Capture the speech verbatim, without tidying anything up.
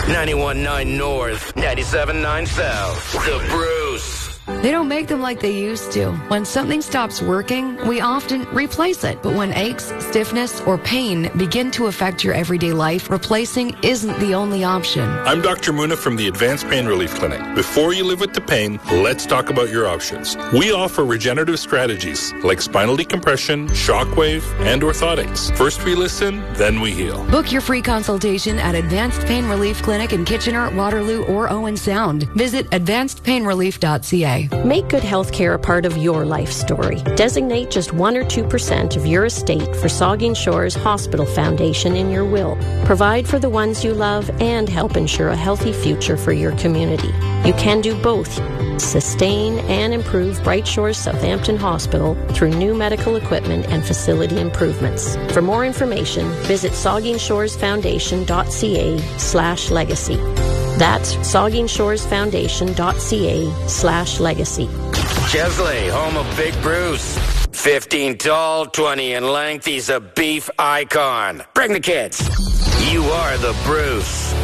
ninety-one point nine North, ninety-seven point nine South. The Bruce. They don't make them like they used to. When something stops working, we often replace it. But when aches, stiffness, or pain begin to affect your everyday life, replacing isn't the only option. I'm Doctor Muna from the Advanced Pain Relief Clinic. Before you live with the pain, let's talk about your options. We offer regenerative strategies like spinal decompression, shockwave, and orthotics. First we listen, then we heal. Book your free consultation at Advanced Pain Relief Clinic in Kitchener, Waterloo, or Owen Sound. Visit advanced pain relief dot c a. Make good health care a part of your life story. Designate just one or two percent of your estate for Saugeen Shores Hospital Foundation in your will. Provide for the ones you love and help ensure a healthy future for your community. You can do both. Sustain and improve Bright Shores Southampton Hospital through new medical equipment and facility improvements. For more information, visit saugeen shores foundation dot c a slash legacy. That's saugeen shores foundation dot c a slash legacy. Chesley, home of Big Bruce. fifteen tall, twenty in length. He's a beef icon. Bring the kids. You are the Bruce.